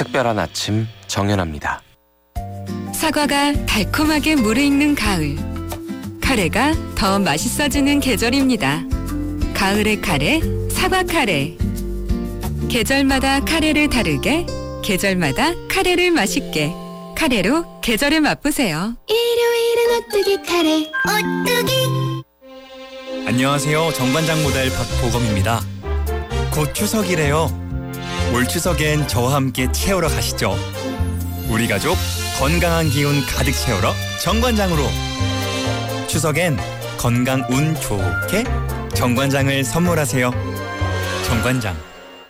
특별한 아침 정연합니다. 사과가 달콤하게 무르익는 가을. 카레가 더 맛있어지는 계절입니다. 가을의 카레, 사과 카레. 계절마다 카레를 다르게, 계절마다 카레를 맛있게. 카레로 계절을 맛보세요. 일요일은 오뚜기 카레, 오뚜기. 안녕하세요. 정관장 모델 박보검입니다. 곧 추석이래요. 올 추석엔 저와 함께 채우러 가시죠. 우리 가족 건강한 기운 가득 채우러 정관장으로. 추석엔 건강 운 좋게 정관장을 선물하세요. 정관장.